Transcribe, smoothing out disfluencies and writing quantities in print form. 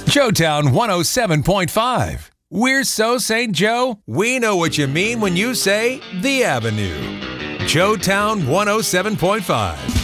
Showtown 107.5. We're so St. Joe, we know what you mean when you say The Avenue. Showtown 107.5.